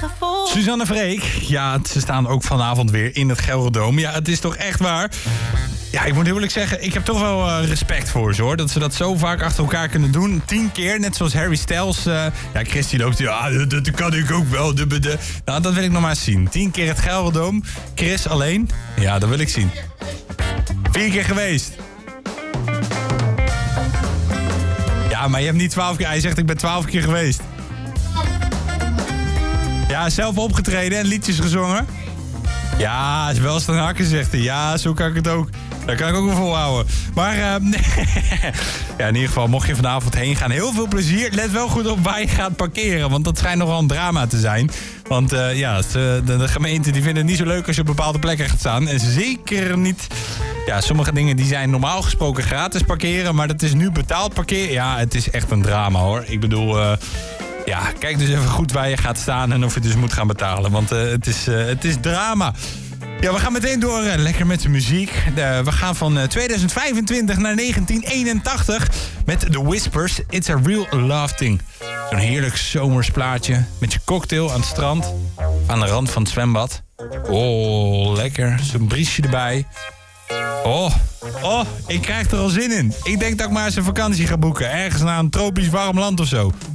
gevoel. Suzanne Freek, ja, ze staan ook vanavond weer in het Gelredome. Ja, het is toch echt waar. Ja, ik moet eerlijk zeggen, ik heb toch wel respect voor ze, hoor. Dat ze dat zo vaak achter elkaar kunnen doen. 10 keer, net zoals Harry Styles. Ja, Christy loopt, ja, dat kan ik ook wel. Nou, dat wil ik nog maar eens zien. 10 keer het Gelredome. Chris alleen, ja, dat wil ik zien. 4 keer geweest. Ja, maar je hebt niet 12 keer... Hij zegt, ik ben 12 keer geweest. Ja, zelf opgetreden en liedjes gezongen. Ja, is wel staan hakken, zegt hij. Ja, zo kan ik het ook. Daar kan ik ook wel volhouden. Maar ja, in ieder geval, mocht je vanavond heen gaan, heel veel plezier. Let wel goed op waar je gaat parkeren, want dat schijnt nogal een drama te zijn. Want de gemeente die vinden het niet zo leuk als je op bepaalde plekken gaat staan. En zeker niet... Ja, sommige dingen die zijn normaal gesproken gratis parkeren, maar dat is nu betaald parkeren. Ja, het is echt een drama, hoor. Ik bedoel... Ja, kijk dus even goed waar je gaat staan en of je dus moet gaan betalen. Want het is drama. Ja, we gaan meteen door lekker met de muziek. We gaan van 2025 naar 1981 met The Whispers. It's a Real Love Thing. Zo'n heerlijk zomers plaatje met je cocktail aan het strand. Aan de rand van het zwembad. Oh, lekker. Zo'n briesje erbij. Oh, ik krijg er al zin in. Ik denk dat ik maar eens een vakantie ga boeken. Ergens naar een tropisch warm land of zo.